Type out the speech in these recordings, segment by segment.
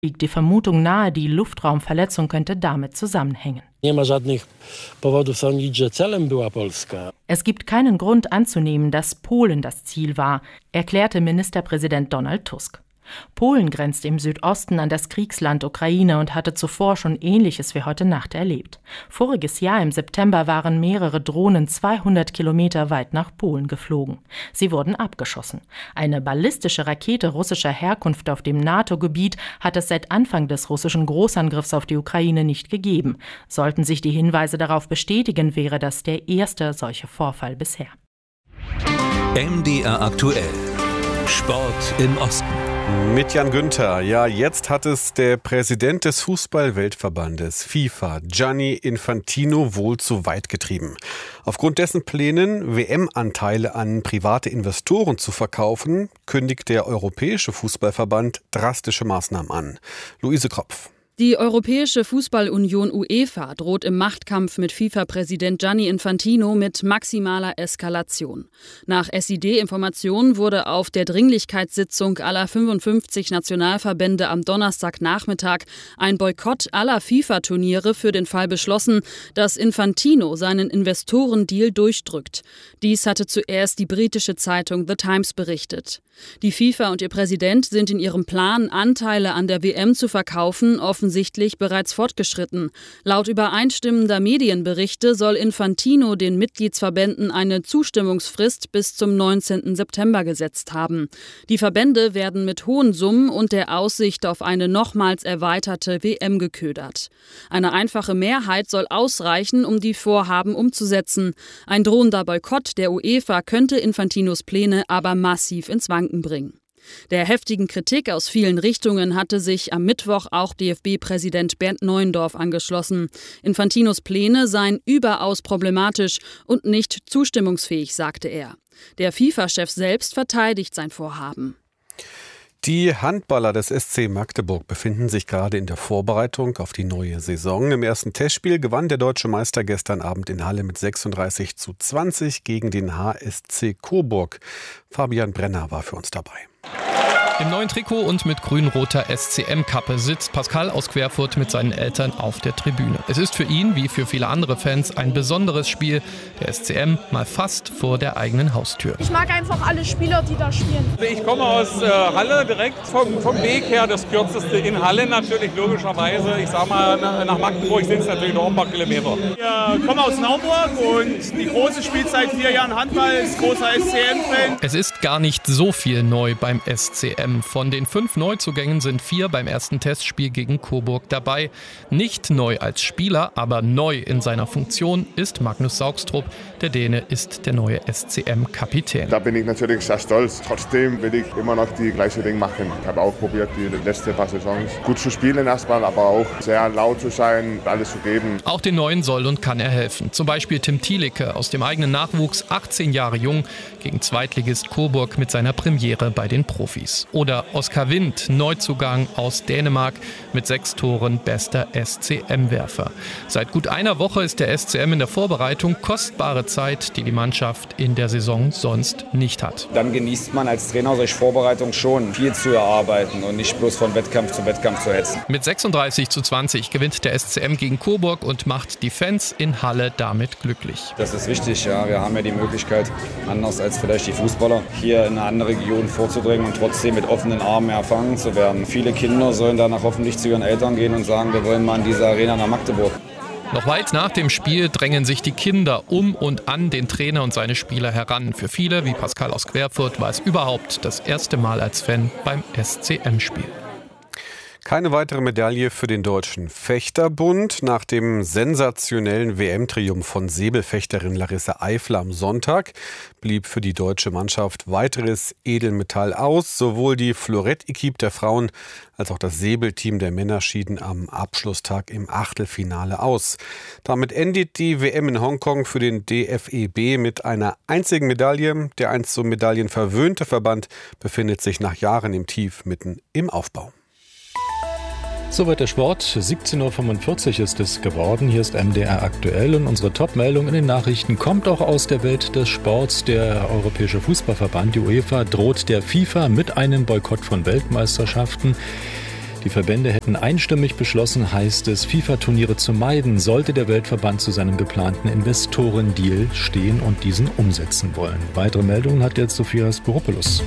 Liegt die Vermutung nahe, die Luftraumverletzung könnte damit zusammenhängen. Es gibt keinen Grund anzunehmen, dass Polen das Ziel war, erklärte Ministerpräsident Donald Tusk. Polen grenzt im Südosten an das Kriegsland Ukraine und hatte zuvor schon Ähnliches wie heute Nacht erlebt. Voriges Jahr im September waren mehrere Drohnen 200 Kilometer weit nach Polen geflogen. Sie wurden abgeschossen. Eine ballistische Rakete russischer Herkunft auf dem NATO-Gebiet hat es seit Anfang des russischen Großangriffs auf die Ukraine nicht gegeben. Sollten sich die Hinweise darauf bestätigen, wäre das der erste solche Vorfall bisher. MDR aktuell. Sport im Osten. Mit Jan Günther. Ja, jetzt hat es der Präsident des Fußball-Weltverbandes FIFA, Gianni Infantino, wohl zu weit getrieben. Aufgrund dessen Plänen, WM-Anteile an private Investoren zu verkaufen, kündigt der Europäische Fußballverband drastische Maßnahmen an. Luise Kropf. Die Europäische Fußballunion UEFA droht im Machtkampf mit FIFA-Präsident Gianni Infantino mit maximaler Eskalation. Nach SID-Informationen wurde auf der Dringlichkeitssitzung aller 55 Nationalverbände am Donnerstagnachmittag ein Boykott aller FIFA-Turniere für den Fall beschlossen, dass Infantino seinen Investorendeal durchdrückt. Dies hatte zuerst die britische Zeitung The Times berichtet. Die FIFA und ihr Präsident sind in ihrem Plan, Anteile an der WM zu verkaufen, offensichtlich bereits fortgeschritten. Laut übereinstimmender Medienberichte soll Infantino den Mitgliedsverbänden eine Zustimmungsfrist bis zum 19. September gesetzt haben. Die Verbände werden mit hohen Summen und der Aussicht auf eine nochmals erweiterte WM geködert. Eine einfache Mehrheit soll ausreichen, um die Vorhaben umzusetzen. Ein drohender Boykott der UEFA könnte Infantinos Pläne aber massiv ins Wanken bringen. Der heftigen Kritik aus vielen Richtungen hatte sich am Mittwoch auch DFB-Präsident Bernd Neuendorf angeschlossen. Infantinos Pläne seien überaus problematisch und nicht zustimmungsfähig, sagte er. Der FIFA-Chef selbst verteidigt sein Vorhaben. Die Handballer des SC Magdeburg befinden sich gerade in der Vorbereitung auf die neue Saison. Im ersten Testspiel gewann der deutsche Meister gestern Abend in Halle mit 36:20 gegen den HSC Coburg. Fabian Brenner war für uns dabei. Im neuen Trikot und mit grün-roter SCM-Kappe sitzt Pascal aus Querfurt mit seinen Eltern auf der Tribüne. Es ist für ihn, wie für viele andere Fans, ein besonderes Spiel. Der SCM mal fast vor der eigenen Haustür. Ich mag einfach alle Spieler, die da spielen. Ich komme aus Halle, direkt vom Weg her, das kürzeste in Halle natürlich, logischerweise. Ich sag mal, nach Magdeburg sind es natürlich noch ein paar Kilometer. Ich komme aus Naumburg und die Große spielt seit 4 Jahren Handball, ist großer SCM-Fan. Es ist gar nicht so viel neu beim SCM. Von den 5 Neuzugängen sind 4 beim ersten Testspiel gegen Coburg dabei. Nicht neu als Spieler, aber neu in seiner Funktion ist Magnus Saugstrup. Der Däne ist der neue SCM-Kapitän. Da bin ich natürlich sehr stolz. Trotzdem will ich immer noch die gleiche Dinge machen. Ich habe auch probiert, die letzten paar Saisons gut zu spielen erstmal, aber auch sehr laut zu sein, alles zu geben. Auch den Neuen soll und kann er helfen. Zum Beispiel Tim Thielicke aus dem eigenen Nachwuchs, 18 Jahre jung, gegen Zweitligist Coburg mit seiner Premiere bei den Profis. Oder Oskar Wind, Neuzugang aus Dänemark, mit 6 Toren bester SCM-Werfer. Seit gut einer Woche ist der SCM in der Vorbereitung, kostbare Zeit, die die Mannschaft in der Saison sonst nicht hat. Dann genießt man als Trainer solche Vorbereitung schon, viel zu erarbeiten und nicht bloß von Wettkampf zu Wettkampf zu hetzen. Mit 36:20 gewinnt der SCM gegen Coburg und macht die Fans in Halle damit glücklich. Das ist wichtig, ja. Wir haben ja die Möglichkeit, anders als vielleicht die Fußballer, hier in eine andere Region vorzudringen und trotzdem mit offenen Armen empfangen zu werden. Viele Kinder sollen danach hoffentlich zu ihren Eltern gehen und sagen, wir wollen mal in diese Arena nach Magdeburg. Noch weit nach dem Spiel drängen sich die Kinder um und an den Trainer und seine Spieler heran. Für viele, wie Pascal aus Querfurt, war es überhaupt das erste Mal als Fan beim SCM-Spiel. Keine weitere Medaille für den Deutschen Fechterbund. Nach dem sensationellen WM-Triumph von Säbelfechterin Larissa Eifler am Sonntag blieb für die deutsche Mannschaft weiteres Edelmetall aus. Sowohl die Florett-Equipe der Frauen als auch das Säbelteam der Männer schieden am Abschlusstag im Achtelfinale aus. Damit endet die WM in Hongkong für den DFEB mit einer einzigen Medaille. Der einst so Medaillen verwöhnte Verband befindet sich nach Jahren im Tief mitten im Aufbau. Soweit der Sport. 17:45 Uhr ist es geworden. Hier ist MDR aktuell und unsere Top-Meldung in den Nachrichten kommt auch aus der Welt des Sports. Der Europäische Fußballverband, die UEFA, droht der FIFA mit einem Boykott von Weltmeisterschaften. Die Verbände hätten einstimmig beschlossen, heißt es, FIFA-Turniere zu meiden, sollte der Weltverband zu seinem geplanten Investorendeal stehen und diesen umsetzen wollen. Weitere Meldungen hat jetzt Sophia Spiropoulos.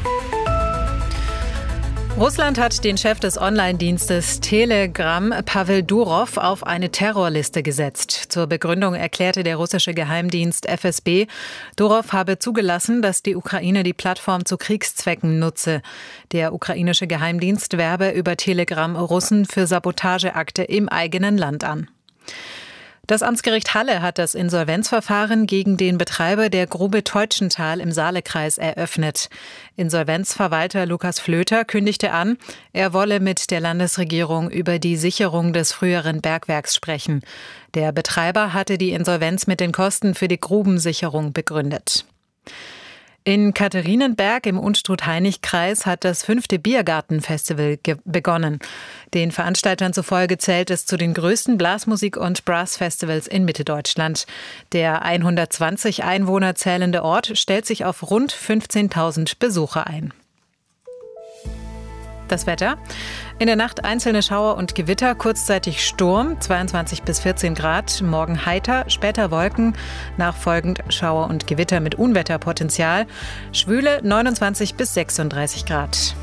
Russland hat den Chef des Online-Dienstes Telegram, Pavel Durov, auf eine Terrorliste gesetzt. Zur Begründung erklärte der russische Geheimdienst FSB, Durov habe zugelassen, dass die Ukraine die Plattform zu Kriegszwecken nutze. Der ukrainische Geheimdienst werbe über Telegram Russen für Sabotageakte im eigenen Land an. Das Amtsgericht Halle hat das Insolvenzverfahren gegen den Betreiber der Grube Teutschenthal im Saalekreis eröffnet. Insolvenzverwalter Lukas Flöter kündigte an, er wolle mit der Landesregierung über die Sicherung des früheren Bergwerks sprechen. Der Betreiber hatte die Insolvenz mit den Kosten für die Grubensicherung begründet. In Katharinenberg im Unstrut-Hainich-Kreis hat das 5. Biergarten-Festival begonnen. Den Veranstaltern zufolge zählt es zu den größten Blasmusik- und Brass-Festivals in Mitteldeutschland. Der 120 Einwohner zählende Ort stellt sich auf rund 15.000 Besucher ein. Das Wetter. In der Nacht einzelne Schauer und Gewitter, kurzzeitig Sturm, 22 bis 14 Grad. Morgen heiter, später Wolken, nachfolgend Schauer und Gewitter mit Unwetterpotenzial. Schwüle 29 bis 36 Grad.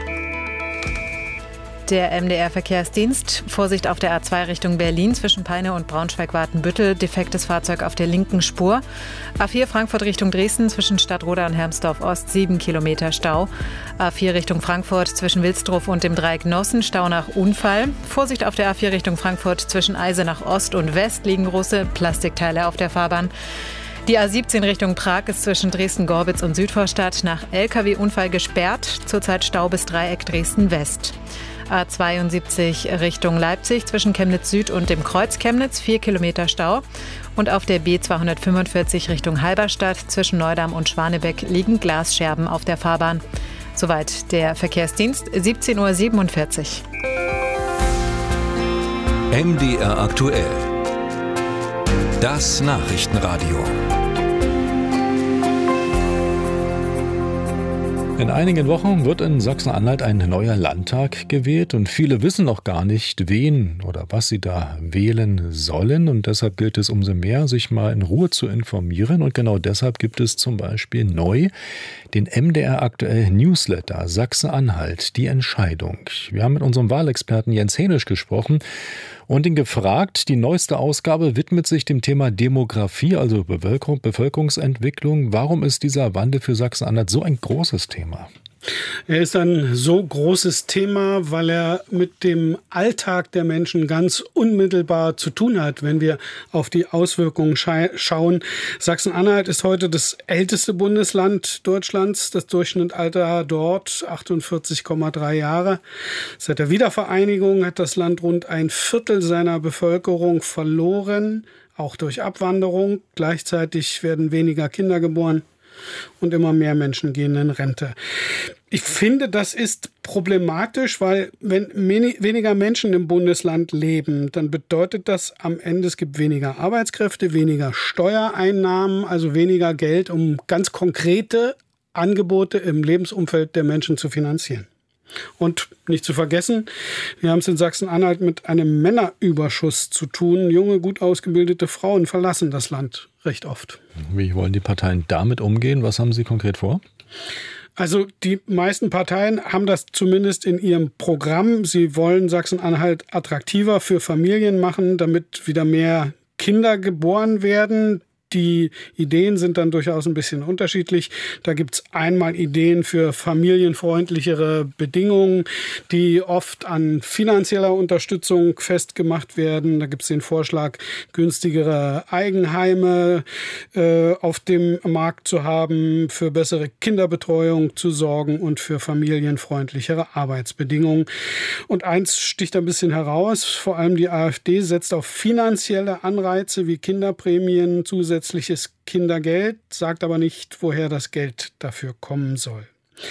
Der MDR-Verkehrsdienst. Vorsicht auf der A2 Richtung Berlin zwischen Peine und Braunschweig-Watenbüttel. Defektes Fahrzeug auf der linken Spur. A4 Frankfurt Richtung Dresden zwischen Stadtroda und Hermsdorf-Ost 7 Kilometer Stau. A4 Richtung Frankfurt zwischen Wilsdruff und dem Dreieck Nossen Stau nach Unfall. Vorsicht auf der A4 Richtung Frankfurt zwischen Eisenach Ost und West liegen große Plastikteile auf der Fahrbahn. Die A17 Richtung Prag ist zwischen Dresden-Gorbitz und Südvorstadt nach LKW-Unfall gesperrt. Zurzeit Stau bis Dreieck Dresden-West. A72 Richtung Leipzig zwischen Chemnitz Süd und dem Kreuz Chemnitz 4 Kilometer Stau. Und auf der B245 Richtung Halberstadt zwischen Neudamm und Schwanebeck liegen Glasscherben auf der Fahrbahn. Soweit der Verkehrsdienst, 17:47 Uhr. MDR aktuell. Das Nachrichtenradio. In einigen Wochen wird in Sachsen-Anhalt ein neuer Landtag gewählt und viele wissen noch gar nicht, wen oder was sie da wählen sollen. Und deshalb gilt es umso mehr, sich mal in Ruhe zu informieren. Und genau deshalb gibt es zum Beispiel neu den MDR aktuell Newsletter Sachsen-Anhalt, die Entscheidung. Wir haben mit unserem Wahlexperten Jens Hänisch gesprochen und ihn gefragt, die neueste Ausgabe widmet sich dem Thema Demografie, also Bevölkerungsentwicklung. Warum ist dieser Wandel für Sachsen-Anhalt so ein großes Thema? Er ist ein so großes Thema, weil er mit dem Alltag der Menschen ganz unmittelbar zu tun hat, wenn wir auf die Auswirkungen schauen. Sachsen-Anhalt ist heute das älteste Bundesland Deutschlands. Das Durchschnittsalter dort 48,3 Jahre. Seit der Wiedervereinigung hat das Land rund ein Viertel seiner Bevölkerung verloren, auch durch Abwanderung. Gleichzeitig werden weniger Kinder geboren. Und immer mehr Menschen gehen in Rente. Ich finde, das ist problematisch, weil wenn weniger Menschen im Bundesland leben, dann bedeutet das am Ende, es gibt weniger Arbeitskräfte, weniger Steuereinnahmen, also weniger Geld, um ganz konkrete Angebote im Lebensumfeld der Menschen zu finanzieren. Und nicht zu vergessen, wir haben es in Sachsen-Anhalt mit einem Männerüberschuss zu tun. Junge, gut ausgebildete Frauen verlassen das Land recht oft. Wie wollen die Parteien damit umgehen? Was haben sie konkret vor? Also die meisten Parteien haben das zumindest in ihrem Programm. Sie wollen Sachsen-Anhalt attraktiver für Familien machen, damit wieder mehr Kinder geboren werden. Die Ideen sind dann durchaus ein bisschen unterschiedlich. Da gibt es einmal Ideen für familienfreundlichere Bedingungen, die oft an finanzieller Unterstützung festgemacht werden. Da gibt es den Vorschlag, günstigere Eigenheime auf dem Markt zu haben, für bessere Kinderbetreuung zu sorgen und für familienfreundlichere Arbeitsbedingungen. Und eins sticht ein bisschen heraus, vor allem die AfD setzt auf finanzielle Anreize wie Kinderprämien, zusätzliches Kindergeld, sagt aber nicht, woher das Geld dafür kommen soll.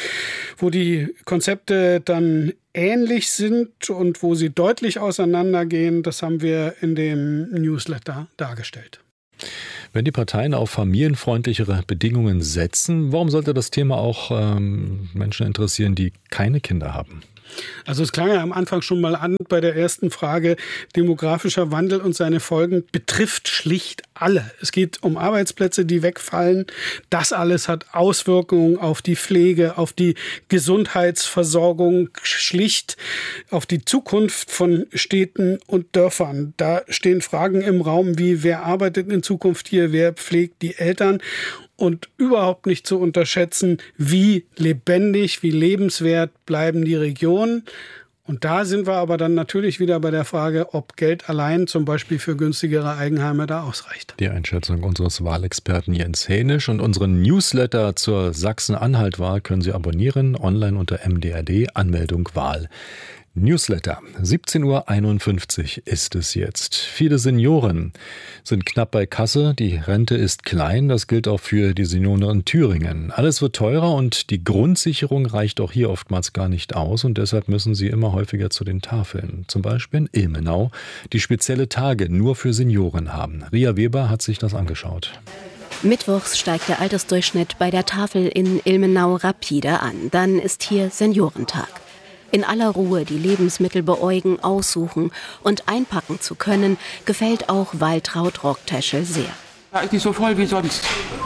Wo die Konzepte dann ähnlich sind und wo sie deutlich auseinandergehen, das haben wir in dem Newsletter dargestellt. Wenn die Parteien auf familienfreundlichere Bedingungen setzen, warum sollte das Thema auch Menschen interessieren, die keine Kinder haben? Also es klang ja am Anfang schon mal an bei der ersten Frage, demografischer Wandel und seine Folgen betrifft schlicht alle. Es geht um Arbeitsplätze, die wegfallen. Das alles hat Auswirkungen auf die Pflege, auf die Gesundheitsversorgung, schlicht auf die Zukunft von Städten und Dörfern. Da stehen Fragen im Raum wie, wer arbeitet in Zukunft hier, wer pflegt die Eltern? Und überhaupt nicht zu unterschätzen, wie lebendig, wie lebenswert bleiben die Regionen. Und da sind wir aber dann natürlich wieder bei der Frage, ob Geld allein zum Beispiel für günstigere Eigenheime da ausreicht. Die Einschätzung unseres Wahlexperten Jens Hänisch und unseren Newsletter zur Sachsen-Anhalt-Wahl können Sie abonnieren, online unter MDRD, Anmeldung Wahl. Newsletter. 17:51 Uhr ist es jetzt. Viele Senioren sind knapp bei Kasse. Die Rente ist klein. Das gilt auch für die Senioren in Thüringen. Alles wird teurer und die Grundsicherung reicht auch hier oftmals gar nicht aus. Und deshalb müssen sie immer häufiger zu den Tafeln. Zum Beispiel in Ilmenau, die spezielle Tage nur für Senioren haben. Ria Weber hat sich das angeschaut. Mittwochs steigt der Altersdurchschnitt bei der Tafel in Ilmenau rapide an. Dann ist hier Seniorentag. In aller Ruhe die Lebensmittel beäugen, aussuchen und einpacken zu können, gefällt auch Waltraud Rockteschel sehr. Ja, ist nicht so voll wie sonst.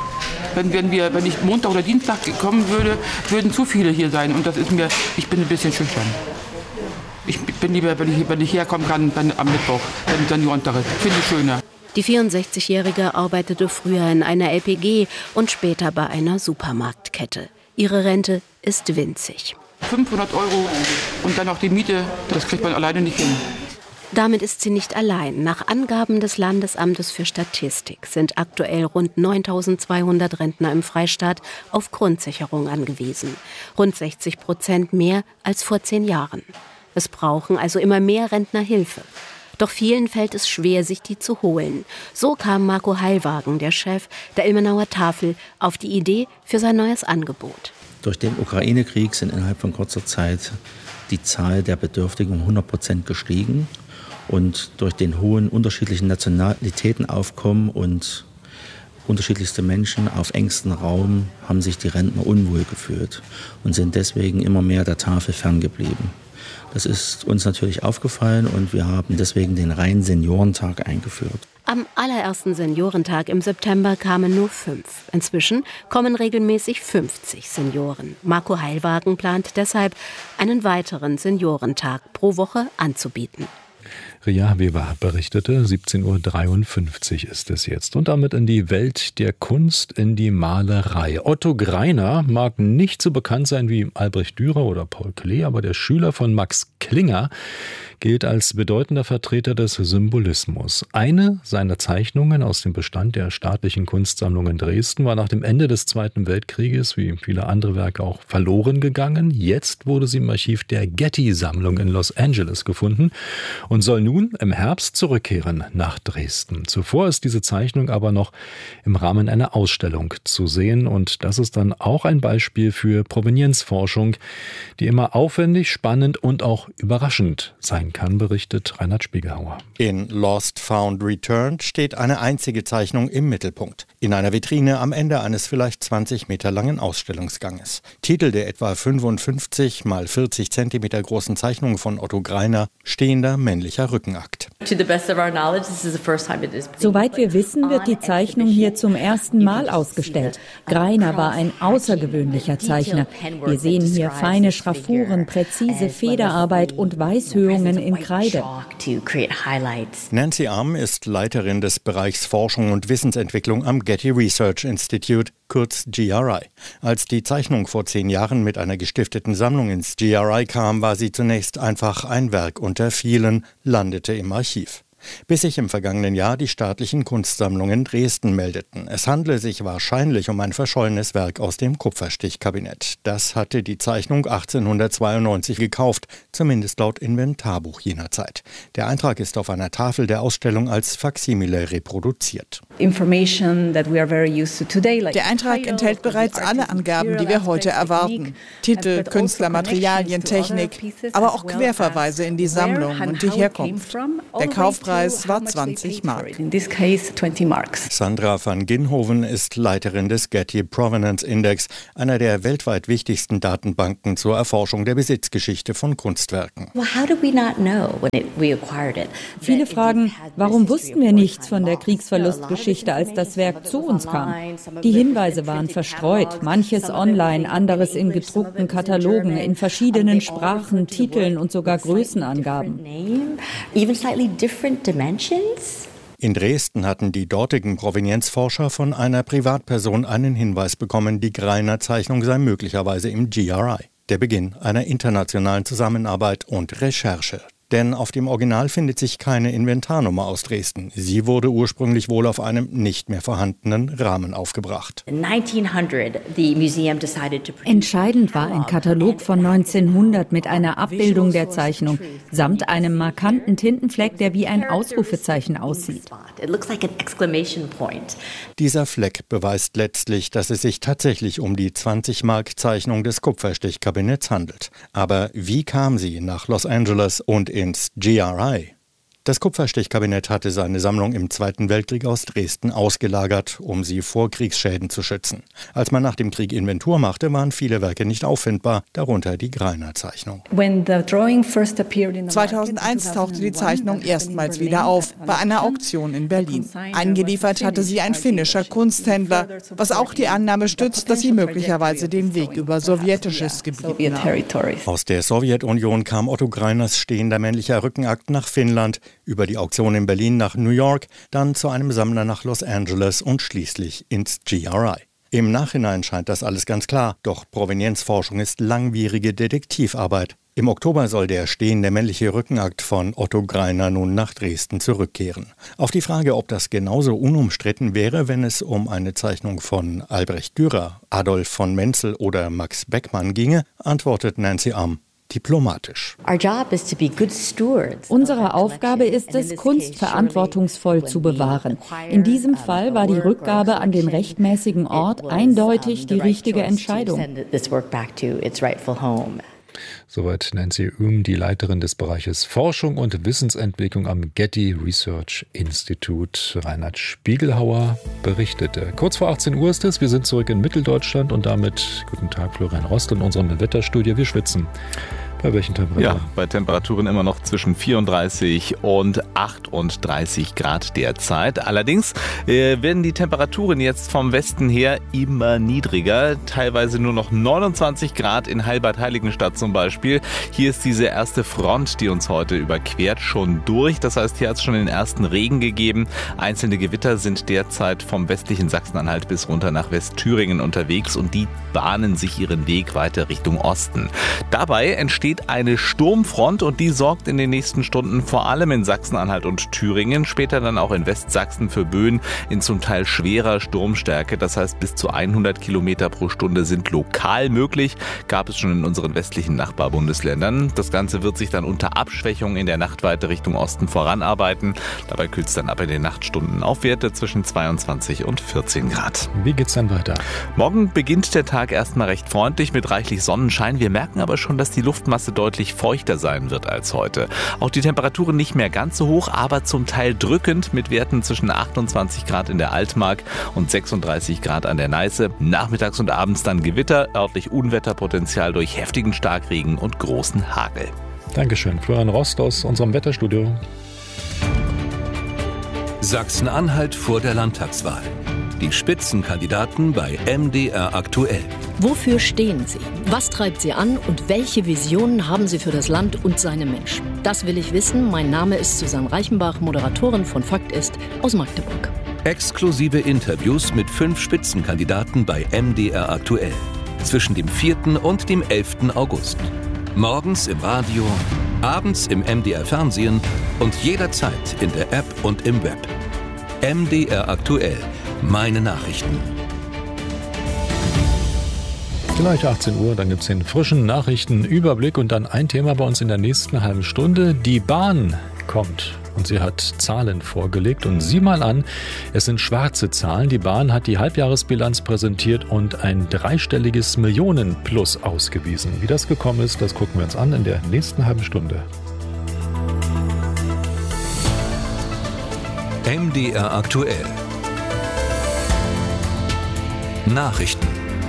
Wenn ich Montag oder Dienstag kommen würde, würden zu viele hier sein. Und das ist mir, ich bin ein bisschen schüchtern. Ich bin lieber, wenn ich herkommen kann, dann am Mittwoch, wenn Seniorentag ist. Finde ich schöner. Die 64-Jährige arbeitete früher in einer LPG und später bei einer Supermarktkette. Ihre Rente ist winzig. 500 € und dann noch die Miete, das kriegt man alleine nicht hin. Damit ist sie nicht allein. Nach Angaben des Landesamtes für Statistik sind aktuell rund 9.200 Rentner im Freistaat auf Grundsicherung angewiesen. Rund 60% mehr als vor 10 Jahren. Es brauchen also immer mehr Rentner Hilfe. Doch vielen fällt es schwer, sich die zu holen. So kam Marco Heilwagen, der Chef der Ilmenauer Tafel, auf die Idee für sein neues Angebot. Durch den Ukraine-Krieg sind innerhalb von kurzer Zeit die Zahl der Bedürftigen um 100% gestiegen. Und durch den hohen unterschiedlichen Nationalitätenaufkommen und unterschiedlichste Menschen auf engstem Raum haben sich die Rentner unwohl gefühlt und sind deswegen immer mehr der Tafel ferngeblieben. Das ist uns natürlich aufgefallen und wir haben deswegen den reinen Seniorentag eingeführt. Am allerersten Seniorentag im September kamen nur 5. Inzwischen kommen regelmäßig 50 Senioren. Marco Heilwagen plant deshalb, einen weiteren Seniorentag pro Woche anzubieten. Ria Weber berichtete, 17:53 Uhr ist es jetzt. Und damit in die Welt der Kunst, in die Malerei. Otto Greiner mag nicht so bekannt sein wie Albrecht Dürer oder Paul Klee, aber der Schüler von Max Klinger gilt als bedeutender Vertreter des Symbolismus. Eine seiner Zeichnungen aus dem Bestand der Staatlichen Kunstsammlung in Dresden war nach dem Ende des Zweiten Weltkrieges, wie viele andere Werke auch, verloren gegangen. Jetzt wurde sie im Archiv der Getty-Sammlung in Los Angeles gefunden und soll nun im Herbst zurückkehren nach Dresden. Zuvor ist diese Zeichnung aber noch im Rahmen einer Ausstellung zu sehen und das ist dann auch ein Beispiel für Provenienzforschung, die immer aufwendig, spannend und auch überraschend sein kann, berichtet Reinhard Spiegelhauer. In Lost, Found, Returned steht eine einzige Zeichnung im Mittelpunkt. In einer Vitrine am Ende eines vielleicht 20 Meter langen Ausstellungsganges. Titel der etwa 55 mal 40 Zentimeter großen Zeichnung von Otto Greiner, stehender männlicher Rückenakt. Soweit wir wissen, wird die Zeichnung hier zum ersten Mal ausgestellt. Greiner war ein außergewöhnlicher Zeichner. Wir sehen hier feine Schraffuren, präzise Federarbeit und Weißhöhungen in Kreide. Nancy Arm ist Leiterin des Bereichs Forschung und Wissensentwicklung am Getty Research Institute, kurz GRI. Als die Zeichnung vor 10 Jahren mit einer gestifteten Sammlung ins GRI kam, war sie zunächst einfach ein Werk unter vielen, landete im Archiv. Bis sich im vergangenen Jahr die staatlichen Kunstsammlungen Dresden meldeten. Es handle sich wahrscheinlich um ein verschollenes Werk aus dem Kupferstichkabinett. Das hatte die Zeichnung 1892 gekauft, zumindest laut Inventarbuch jener Zeit. Der Eintrag ist auf einer Tafel der Ausstellung als Faksimile reproduziert. Der Eintrag enthält bereits alle Angaben, die wir heute erwarten. Titel, Künstler, Materialien, Technik, aber auch Querverweise in die Sammlung und die Herkunft. Der Kaufpreis Ticketpreis war 20 Mark. Sandra van Ginhoven ist Leiterin des Getty Provenance Index, einer der weltweit wichtigsten Datenbanken zur Erforschung der Besitzgeschichte von Kunstwerken. Viele fragen, warum wussten wir nichts von der Kriegsverlustgeschichte, als das Werk zu uns kam? Die Hinweise waren verstreut, manches online, anderes in gedruckten Katalogen, in verschiedenen Sprachen, Titeln und sogar Größenangaben. In Dresden hatten die dortigen Provenienzforscher von einer Privatperson einen Hinweis bekommen, die Greiner-Zeichnung sei möglicherweise im GRI. Der Beginn einer internationalen Zusammenarbeit und Recherche. Denn auf dem Original findet sich keine Inventarnummer aus Dresden. Sie wurde ursprünglich wohl auf einem nicht mehr vorhandenen Rahmen aufgebracht. Entscheidend war ein Katalog von 1900 mit einer Abbildung der Zeichnung, samt einem markanten Tintenfleck, der wie ein Ausrufezeichen aussieht. Dieser Fleck beweist letztlich, dass es sich tatsächlich um die 20-Mark-Zeichnung des Kupferstichkabinetts handelt. Aber wie kam sie nach Los Angeles und ins GRI? Das Kupferstichkabinett hatte seine Sammlung im Zweiten Weltkrieg aus Dresden ausgelagert, um sie vor Kriegsschäden zu schützen. Als man nach dem Krieg Inventur machte, waren viele Werke nicht auffindbar, darunter die Greiner-Zeichnung. 2001 tauchte die Zeichnung erstmals wieder auf, bei einer Auktion in Berlin. Eingeliefert hatte sie ein finnischer Kunsthändler, was auch die Annahme stützt, dass sie möglicherweise den Weg über sowjetisches Gebiet nahm. Aus der Sowjetunion kam Otto Greiners stehender männlicher Rückenakt nach Finnland, über die Auktion in Berlin nach New York, dann zu einem Sammler nach Los Angeles und schließlich ins GRI. Im Nachhinein scheint das alles ganz klar, doch Provenienzforschung ist langwierige Detektivarbeit. Im Oktober soll der stehende männliche Rückenakt von Otto Greiner nun nach Dresden zurückkehren. Auf die Frage, ob das genauso unumstritten wäre, wenn es um eine Zeichnung von Albrecht Dürer, Adolf von Menzel oder Max Beckmann ginge, antwortet Nancy Am diplomatisch. Unsere Aufgabe ist es, Kunst verantwortungsvoll zu bewahren. In diesem Fall war die Rückgabe an den rechtmäßigen Ort eindeutig die richtige Entscheidung. Soweit Nancy Oehm, die Leiterin des Bereiches Forschung und Wissensentwicklung am Getty Research Institute. Reinhard Spiegelhauer berichtete. Kurz vor 18 Uhr ist es. Wir sind zurück in Mitteldeutschland und damit guten Tag, Florian Rost in unserem Wetterstudio. Wir schwitzen. Bei welchen Temperaturen? Ja, bei Temperaturen immer noch zwischen 34 und 38 Grad derzeit. Allerdings werden die Temperaturen jetzt vom Westen her immer niedriger. Teilweise nur noch 29 Grad in Heilbad-Heiligenstadt zum Beispiel. Hier ist diese erste Front, die uns heute überquert, schon durch. Das heißt, hier hat es schon den ersten Regen gegeben. Einzelne Gewitter sind derzeit vom westlichen Sachsen-Anhalt bis runter nach Westthüringen unterwegs und die bahnen sich ihren Weg weiter Richtung Osten. Dabei entsteht eine Sturmfront und die sorgt in den nächsten Stunden vor allem in Sachsen-Anhalt und Thüringen, später dann auch in Westsachsen für Böen in zum Teil schwerer Sturmstärke. Das heißt, bis zu 100 Kilometer pro Stunde sind lokal möglich. Gab es schon in unseren westlichen Nachbarbundesländern. Das Ganze wird sich dann unter Abschwächung in der Nacht weiter Richtung Osten voranarbeiten. Dabei kühlt es dann ab in den Nachtstunden auf Werte zwischen 22 und 14 Grad. Wie geht's dann weiter? Morgen beginnt der Tag erstmal recht freundlich mit reichlich Sonnenschein. Wir merken aber schon, dass die Luftmasse deutlich feuchter sein wird als heute. Auch die Temperaturen nicht mehr ganz so hoch, aber zum Teil drückend mit Werten zwischen 28 Grad in der Altmark und 36 Grad an der Neiße. Nachmittags und abends dann Gewitter, örtlich Unwetterpotenzial durch heftigen Starkregen und großen Hagel. Dankeschön, Florian Rost aus unserem Wetterstudio. Sachsen-Anhalt vor der Landtagswahl. Die Spitzenkandidaten bei MDR aktuell. Wofür stehen Sie? Was treibt Sie an und welche Visionen haben Sie für das Land und seine Menschen? Das will ich wissen. Mein Name ist Susanne Reichenbach, Moderatorin von Fakt ist aus Magdeburg. Exklusive Interviews mit 5 Spitzenkandidaten bei MDR aktuell. Zwischen dem 4. und dem 11. August. Morgens im Radio, abends im MDR Fernsehen und jederzeit in der App und im Web. MDR aktuell. Meine Nachrichten. Gleich 18 Uhr, dann gibt es den frischen Nachrichtenüberblick und dann ein Thema bei uns in der nächsten halben Stunde. Die Bahn kommt und sie hat Zahlen vorgelegt und sieh mal an, es sind schwarze Zahlen. Die Bahn hat die Halbjahresbilanz präsentiert und ein dreistelliges Millionenplus ausgewiesen. Wie das gekommen ist, das gucken wir uns an in der nächsten halben Stunde. MDR aktuell. Nachrichten.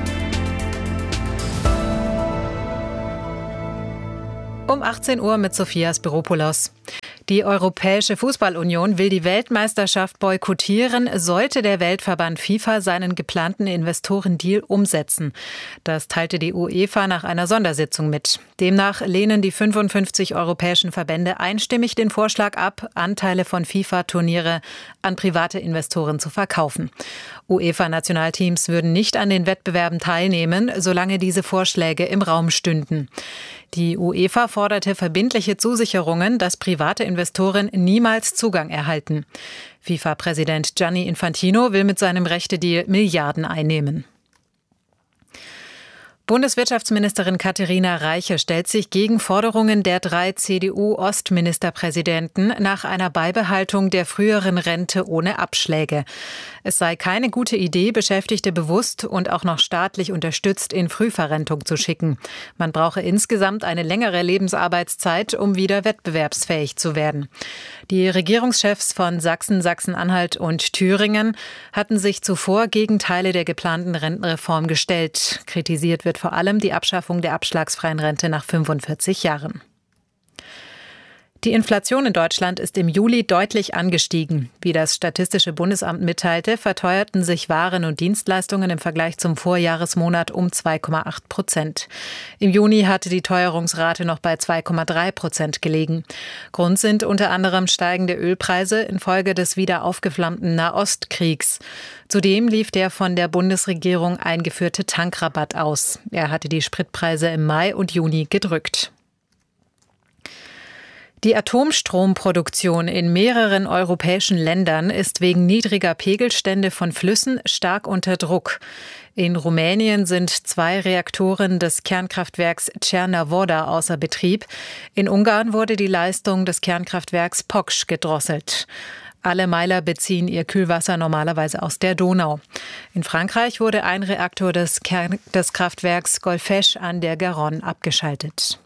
Um 18 Uhr mit Sophia Spiropoulos. Die Europäische Fußballunion will die Weltmeisterschaft boykottieren, sollte der Weltverband FIFA seinen geplanten Investorendeal umsetzen. Das teilte die UEFA nach einer Sondersitzung mit. Demnach lehnen die 55 europäischen Verbände einstimmig den Vorschlag ab, Anteile von FIFA-Turniere an private Investoren zu verkaufen. UEFA-Nationalteams würden nicht an den Wettbewerben teilnehmen, solange diese Vorschläge im Raum stünden. Die UEFA forderte verbindliche Zusicherungen, dass private Investoren niemals Zugang erhalten. FIFA-Präsident Gianni Infantino will mit seinem Rechtedeal Milliarden einnehmen. Bundeswirtschaftsministerin Katharina Reiche stellt sich gegen Forderungen der 3 CDU-Ostministerpräsidenten nach einer Beibehaltung der früheren Rente ohne Abschläge. Es sei keine gute Idee, Beschäftigte bewusst und auch noch staatlich unterstützt in Frühverrentung zu schicken. Man brauche insgesamt eine längere Lebensarbeitszeit, um wieder wettbewerbsfähig zu werden. Die Regierungschefs von Sachsen, Sachsen-Anhalt und Thüringen hatten sich zuvor gegen Teile der geplanten Rentenreform gestellt. Kritisiert wird vor allem die Abschaffung der abschlagsfreien Rente nach 45 Jahren. Die Inflation in Deutschland ist im Juli deutlich angestiegen. Wie das Statistische Bundesamt mitteilte, verteuerten sich Waren und Dienstleistungen im Vergleich zum Vorjahresmonat um 2,8%. Im Juni hatte die Teuerungsrate noch bei 2,3% gelegen. Grund sind unter anderem steigende Ölpreise infolge des wieder aufgeflammten Nahostkriegs. Zudem lief der von der Bundesregierung eingeführte Tankrabatt aus. Er hatte die Spritpreise im Mai und Juni gedrückt. Die Atomstromproduktion in mehreren europäischen Ländern ist wegen niedriger Pegelstände von Flüssen stark unter Druck. In Rumänien sind 2 Reaktoren des Kernkraftwerks Cernavoda außer Betrieb. In Ungarn wurde die Leistung des Kernkraftwerks Poksch gedrosselt. Alle Meiler beziehen ihr Kühlwasser normalerweise aus der Donau. In Frankreich wurde ein Reaktor des Kraftwerks Golfech an der Garonne abgeschaltet.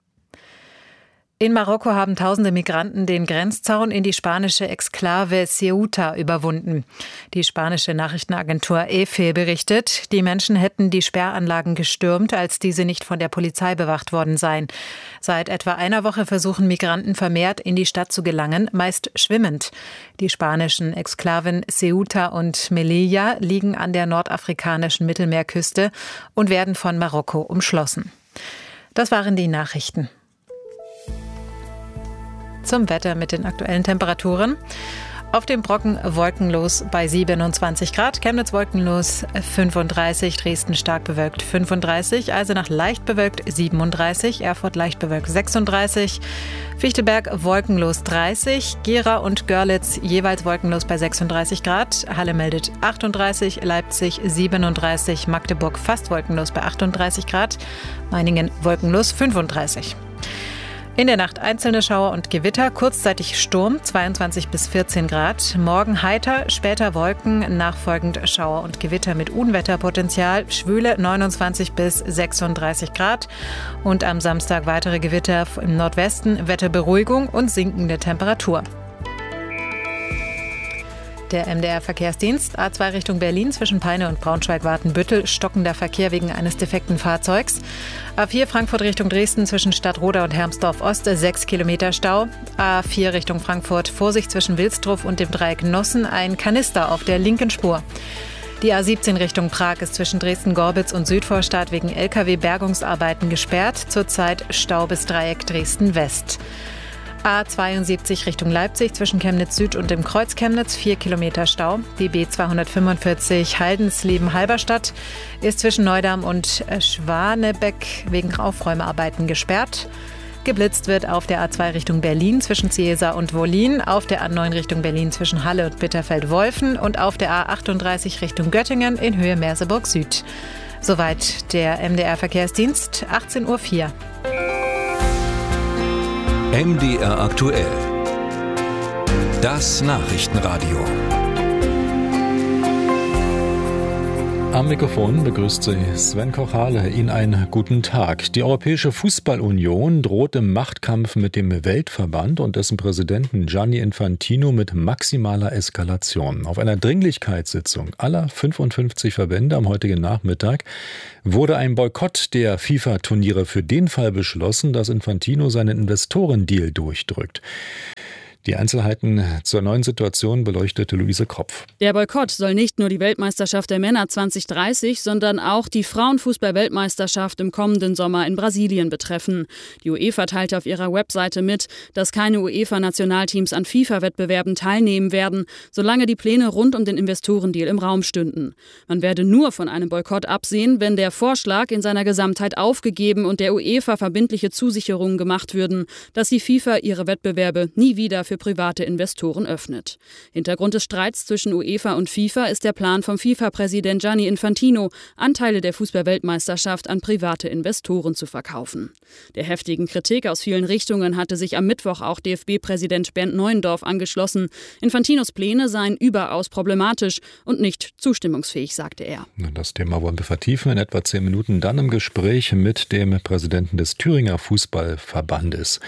In Marokko haben tausende Migranten den Grenzzaun in die spanische Exklave Ceuta überwunden. Die spanische Nachrichtenagentur EFE berichtet, die Menschen hätten die Sperranlagen gestürmt, als diese nicht von der Polizei bewacht worden seien. Seit etwa einer Woche versuchen Migranten vermehrt in die Stadt zu gelangen, meist schwimmend. Die spanischen Exklaven Ceuta und Melilla liegen an der nordafrikanischen Mittelmeerküste und werden von Marokko umschlossen. Das waren die Nachrichten. Zum Wetter mit den aktuellen Temperaturen. Auf dem Brocken wolkenlos bei 27 Grad, Chemnitz wolkenlos 35, Dresden stark bewölkt 35, Eisenach leicht bewölkt 37, Erfurt leicht bewölkt 36, Fichtelberg wolkenlos 30, Gera und Görlitz jeweils wolkenlos bei 36 Grad, Halle meldet 38, Leipzig 37, Magdeburg fast wolkenlos bei 38 Grad, Meiningen wolkenlos 35. In der Nacht einzelne Schauer und Gewitter, kurzzeitig Sturm, 22 bis 14 Grad. Morgen heiter, später Wolken, nachfolgend Schauer und Gewitter mit Unwetterpotenzial, Schwüle 29 bis 36 Grad. Und am Samstag weitere Gewitter im Nordwesten, Wetterberuhigung und sinkende Temperatur. Der MDR-Verkehrsdienst, A2 Richtung Berlin zwischen Peine und Braunschweig-Watenbüttel, stockender Verkehr wegen eines defekten Fahrzeugs. A4 Frankfurt Richtung Dresden zwischen Stadtroda und Hermsdorf-Ost, 6 Kilometer Stau. A4 Richtung Frankfurt, Vorsicht zwischen Wilsdruff und dem Dreieck Nossen, ein Kanister auf der linken Spur. Die A17 Richtung Prag ist zwischen Dresden-Gorbitz und Südvorstadt wegen Lkw-Bergungsarbeiten gesperrt, zurzeit Stau bis Dreieck Dresden-West. A72 Richtung Leipzig zwischen Chemnitz Süd und dem Kreuz Chemnitz, 4 Kilometer Stau. Die B245 Haldensleben-Halberstadt ist zwischen Neudamm und Schwanebeck wegen Aufräumarbeiten gesperrt. Geblitzt wird auf der A2 Richtung Berlin zwischen Ziesa und Wollin, auf der A9 Richtung Berlin zwischen Halle und Bitterfeld-Wolfen und auf der A38 Richtung Göttingen in Höhe Merseburg Süd. Soweit der MDR-Verkehrsdienst, 18:04 Uhr. MDR aktuell. Das Nachrichtenradio. Am Mikrofon begrüßt Sie Sven Kochale. Ihnen einen guten Tag. Die Europäische Fußballunion droht im Machtkampf mit dem Weltverband und dessen Präsidenten Gianni Infantino mit maximaler Eskalation. Auf einer Dringlichkeitssitzung aller 55 Verbände am heutigen Nachmittag wurde ein Boykott der FIFA-Turniere für den Fall beschlossen, dass Infantino seinen Investorendeal durchdrückt. Die Einzelheiten zur neuen Situation beleuchtete Luise Kropf. Der Boykott soll nicht nur die Weltmeisterschaft der Männer 2030, sondern auch die Frauenfußball-Weltmeisterschaft im kommenden Sommer in Brasilien betreffen. Die UEFA teilte auf ihrer Webseite mit, dass keine UEFA-Nationalteams an FIFA-Wettbewerben teilnehmen werden, solange die Pläne rund um den Investorendeal im Raum stünden. Man werde nur von einem Boykott absehen, wenn der Vorschlag in seiner Gesamtheit aufgegeben und der UEFA verbindliche Zusicherungen gemacht würden, dass die FIFA ihre Wettbewerbe nie wieder für private Investoren öffnet. Hintergrund des Streits zwischen UEFA und FIFA ist der Plan vom FIFA-Präsident Gianni Infantino, Anteile der Fußball-Weltmeisterschaft an private Investoren zu verkaufen. Der heftigen Kritik aus vielen Richtungen hatte sich am Mittwoch auch DFB-Präsident Bernd Neuendorf angeschlossen. Infantinos Pläne seien überaus problematisch und nicht zustimmungsfähig, sagte er. Das Thema wollen wir vertiefen in etwa 10 Minuten, dann im Gespräch mit dem Präsidenten des Thüringer Fußballverbandes.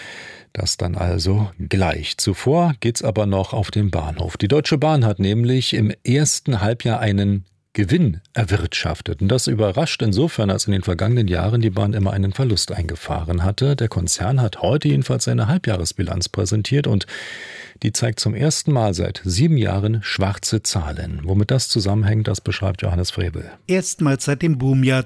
Das dann also gleich. Zuvor geht's aber noch auf den Bahnhof. Die Deutsche Bahn hat nämlich im ersten Halbjahr einen Gewinn erwirtschaftet. Und das überrascht insofern, als in den vergangenen Jahren die Bahn immer einen Verlust eingefahren hatte. Der Konzern hat heute jedenfalls seine Halbjahresbilanz präsentiert und die zeigt zum ersten Mal seit 7 Jahren schwarze Zahlen. Womit das zusammenhängt, das beschreibt Johannes Frebel. Erstmals seit dem Boomjahr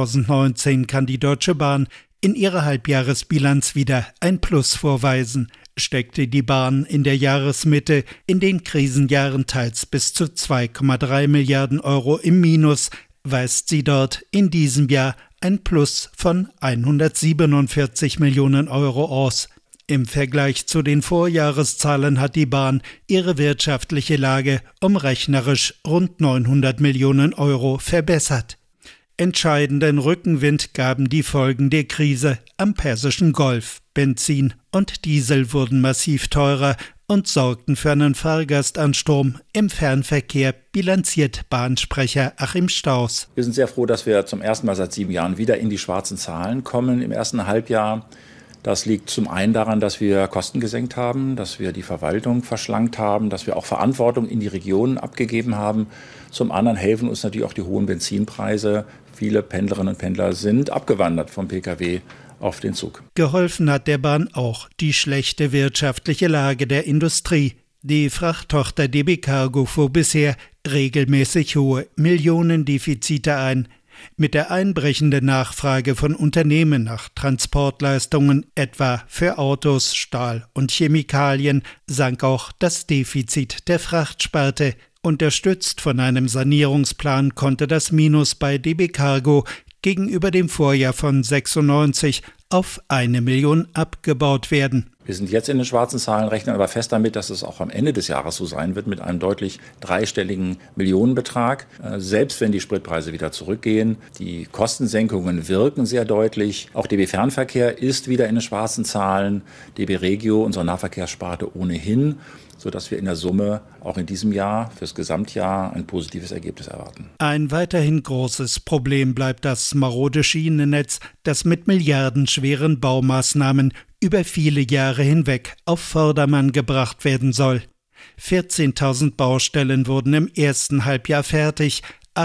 2019 kann die Deutsche Bahn in ihrer Halbjahresbilanz wieder ein Plus vorweisen, steckte die Bahn in der Jahresmitte in den Krisenjahren teils bis zu 2,3 Milliarden Euro im Minus, weist sie dort in diesem Jahr ein Plus von 147 Millionen Euro aus. Im Vergleich zu den Vorjahreszahlen hat die Bahn ihre wirtschaftliche Lage um rechnerisch rund 900 Millionen Euro verbessert. Entscheidenden Rückenwind gaben die Folgen der Krise am Persischen Golf. Benzin und Diesel wurden massiv teurer und sorgten für einen Fahrgastansturm im Fernverkehr, bilanziert Bahnsprecher Achim Staus. Wir sind sehr froh, dass wir zum ersten Mal seit 7 Jahren wieder in die schwarzen Zahlen kommen im ersten Halbjahr. Das liegt zum einen daran, dass wir Kosten gesenkt haben, dass wir die Verwaltung verschlankt haben, dass wir auch Verantwortung in die Regionen abgegeben haben. Zum anderen helfen uns natürlich auch die hohen Benzinpreise. Viele Pendlerinnen und Pendler sind abgewandert vom Pkw auf den Zug. Geholfen hat der Bahn auch die schlechte wirtschaftliche Lage der Industrie. Die Frachttochter DB Cargo fuhr bisher regelmäßig hohe Millionendefizite ein. Mit der einbrechenden Nachfrage von Unternehmen nach Transportleistungen, etwa für Autos, Stahl und Chemikalien, sank auch das Defizit der Frachtsparte. Unterstützt von einem Sanierungsplan konnte das Minus bei DB Cargo gegenüber dem Vorjahr von 96 auf 1 Million abgebaut werden. Wir sind jetzt in den schwarzen Zahlen, rechnen aber fest damit, dass es auch am Ende des Jahres so sein wird mit einem deutlich dreistelligen Millionenbetrag. Selbst wenn die Spritpreise wieder zurückgehen. Die Kostensenkungen wirken sehr deutlich. Auch DB Fernverkehr ist wieder in den schwarzen Zahlen. DB Regio, unsere Nahverkehrssparte, ohnehin, sodass wir in der Summe auch in diesem Jahr fürs Gesamtjahr ein positives Ergebnis erwarten. Ein weiterhin großes Problem bleibt das marode Schienennetz, das mit milliardenschweren Baumaßnahmen über viele Jahre hinweg auf Vordermann gebracht werden soll. 14.000 Baustellen wurden im ersten Halbjahr fertig,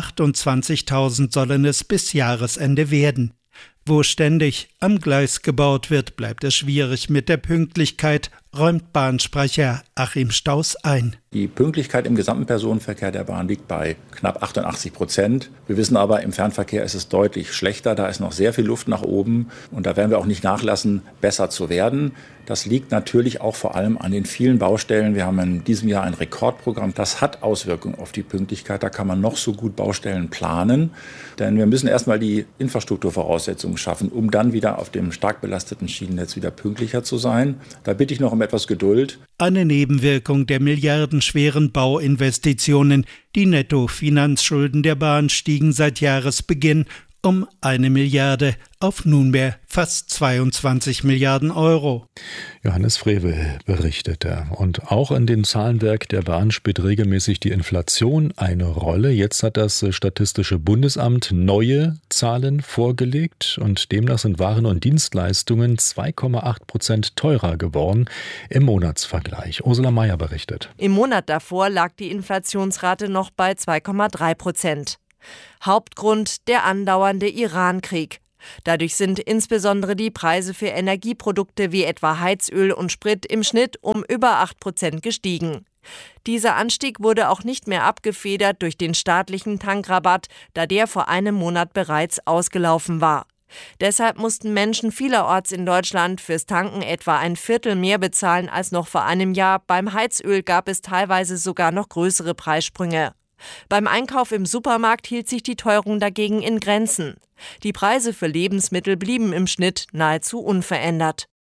28.000 sollen es bis Jahresende werden. Wo ständig am Gleis gebaut wird, bleibt es schwierig mit der Pünktlichkeit, räumt Bahnsprecher Achim Staus ein. Die Pünktlichkeit im gesamten Personenverkehr der Bahn liegt bei knapp 88%. Wir wissen aber, im Fernverkehr ist es deutlich schlechter. Da ist noch sehr viel Luft nach oben. Und da werden wir auch nicht nachlassen, besser zu werden. Das liegt natürlich auch vor allem an den vielen Baustellen. Wir haben in diesem Jahr ein Rekordprogramm. Das hat Auswirkungen auf die Pünktlichkeit. Da kann man noch so gut Baustellen planen. Denn wir müssen erstmal die Infrastrukturvoraussetzungen schaffen, um dann wieder auf dem stark belasteten Schienennetz wieder pünktlicher zu sein. Da bitte ich noch um etwas Geduld. Eine Nebenwirkung der milliardenschweren Bauinvestitionen. Die Nettofinanzschulden der Bahn stiegen seit Jahresbeginn um 1 Milliarde auf nunmehr fast 22 Milliarden Euro. Johannes Frevel berichtete. Und auch in dem Zahlenwerk der Bahn spielt regelmäßig die Inflation eine Rolle. Jetzt hat das Statistische Bundesamt neue Zahlen vorgelegt und demnach sind Waren und Dienstleistungen 2,8% teurer geworden im Monatsvergleich. Ursula Mayer berichtet. Im Monat davor lag die Inflationsrate noch bei 2,3%. Hauptgrund der andauernde Iran-Krieg. Dadurch sind insbesondere die Preise für Energieprodukte wie etwa Heizöl und Sprit im Schnitt um über 8% gestiegen. Dieser Anstieg wurde auch nicht mehr abgefedert durch den staatlichen Tankrabatt, da der vor einem Monat bereits ausgelaufen war. Deshalb mussten Menschen vielerorts in Deutschland fürs Tanken etwa ein Viertel mehr bezahlen als noch vor einem Jahr. Beim Heizöl gab es teilweise sogar noch größere Preissprünge. Beim Einkauf im Supermarkt hielt sich die Teuerung dagegen in Grenzen. Die Preise für Lebensmittel blieben im Schnitt nahezu unverändert.